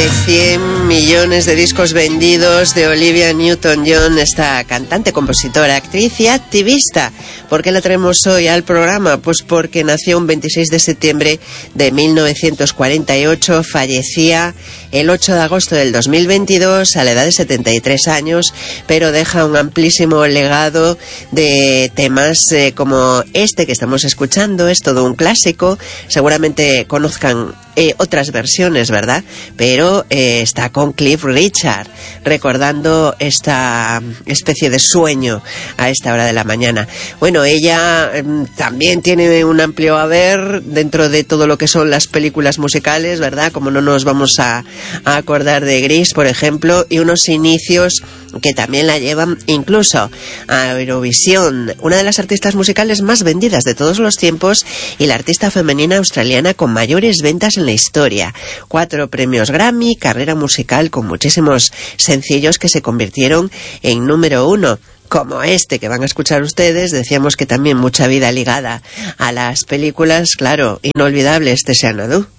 de 100 millones de discos vendidos de Olivia Newton-John, esta cantante, compositora, actriz y activista. ¿Por qué la traemos hoy al programa? Pues porque nació un 26 de septiembre de 1948, fallecía el 8 de agosto del 2022 a la edad de 73 años, pero deja un amplísimo legado de temas como este que estamos escuchando. Es todo un clásico, seguramente conozcan otras versiones, ¿verdad? Pero está con Cliff Richard, recordando esta especie de sueño a esta hora de la mañana. Bueno, ella también tiene un amplio haber dentro de todo lo que son las películas musicales, ¿verdad? Como no nos vamos a acordar de Grease, por ejemplo, y unos inicios que también la llevan incluso a Eurovisión, una de las artistas musicales más vendidas de todos los tiempos y la artista femenina australiana con mayores ventas en la historia. 4 premios Grammy, carrera musical con muchísimos sencillos que se convirtieron en número 1. Como este que van a escuchar ustedes. Decíamos que también mucha vida ligada a las películas, claro, inolvidable este Xanadu.